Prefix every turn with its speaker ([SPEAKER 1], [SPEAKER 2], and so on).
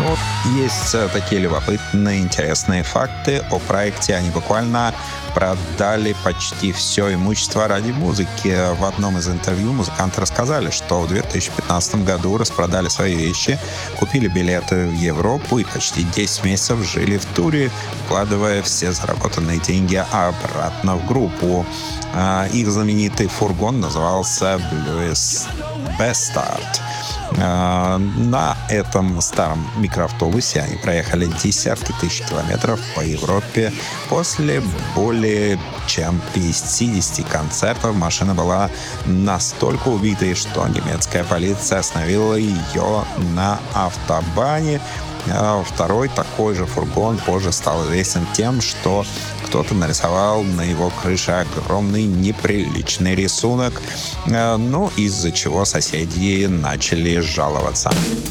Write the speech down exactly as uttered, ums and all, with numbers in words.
[SPEAKER 1] Ну, есть э, такие любопытные, интересные факты о проекте. Они буквально продали почти все имущество ради музыки. В одном из интервью музыканты рассказали, что в две тысячи пятнадцатом году распродали свои вещи, купили билеты в Европу и почти десять месяцев жили в туре, вкладывая все заработанные деньги обратно в группу. Их знаменитый фургон назывался Blues Bastard. На этом старом микроавтобусе они проехали десятки тысяч километров по Европе. После более чем пятидесяти концертов машина была настолько убитой, что немецкая полиция остановила ее на автобане. Второй такой же фургон позже стал известен тем, что кто-то нарисовал на его крыше огромный неприличный рисунок, ну, из-за чего соседи начали жаловаться.